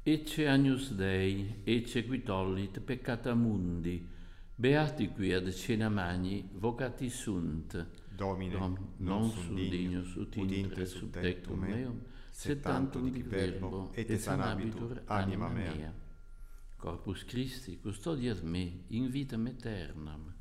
Ecce Agnus Dei, ecce qui tollit peccata mundi, beati qui ad cena magni, vocati sunt. Domine, non Non sum sum dignus ut intre sub tectum meum, sed tantum dic verbo, et sanabitur anima mea. Corpus Christi custodiat me in vitam aeternam.